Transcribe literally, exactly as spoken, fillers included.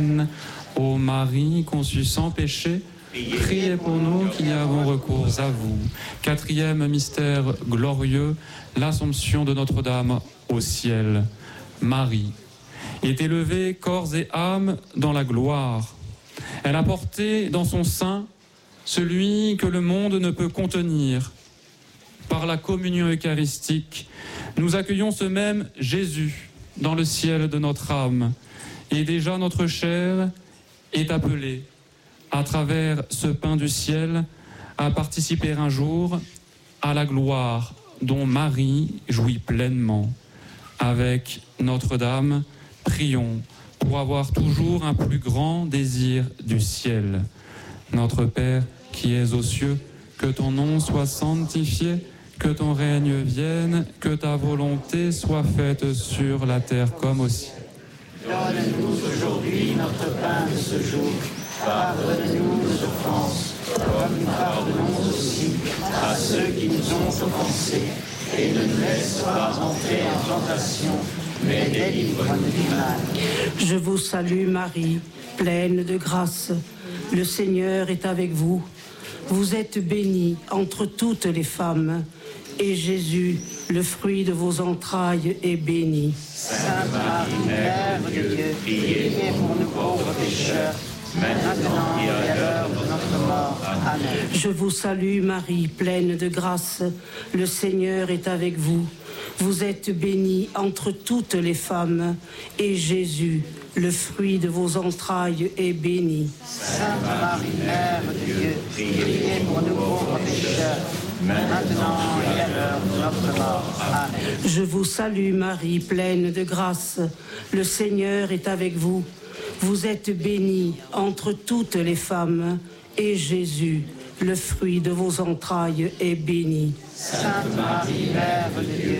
Ô Marie, conçue sans péché, priez pour nous qui avons recours à vous. Quatrième mystère glorieux, l'Assomption de Notre-Dame au ciel. Marie est élevée corps et âme dans la gloire. Elle a porté dans son sein celui que le monde ne peut contenir. Par la communion eucharistique, nous accueillons ce même Jésus dans le ciel de notre âme. Et déjà notre chair est appelée, à travers ce pain du ciel, à participer un jour à la gloire dont Marie jouit pleinement. Avec Notre-Dame, prions pour avoir toujours un plus grand désir du ciel. Notre Père qui es aux cieux, que ton nom soit sanctifié, que ton règne vienne, que ta volonté soit faite sur la terre comme au ciel. Donne-nous aujourd'hui notre pain de ce jour. Pardonne-nous nos offenses, comme nous pardonnons aussi à ceux qui nous ont offensés. Et ne nous laisse pas entrer en tentation, mais délivre-nous du mal. Je vous salue Marie, pleine de grâce. Le Seigneur est avec vous. Vous êtes bénie entre toutes les femmes. Et Jésus, le fruit de vos entrailles, est béni. Sainte Marie, Mère de Dieu, priez pour nous pauvres pécheurs, maintenant et à l'heure de notre mort. Amen. Je vous salue Marie, pleine de grâce. Le Seigneur est avec vous. Vous êtes bénie entre toutes les femmes. Et Jésus, le fruit de vos entrailles, est béni. Sainte Marie, Mère de Dieu, priez pour nous pauvres pécheurs, maintenant et à l'heure de notre mort. Amen. Je vous salue Marie, pleine de grâce. Le Seigneur est avec vous. Vous êtes bénie entre toutes les femmes. Et Jésus, le fruit de vos entrailles, est béni. Sainte Marie, Mère de Dieu,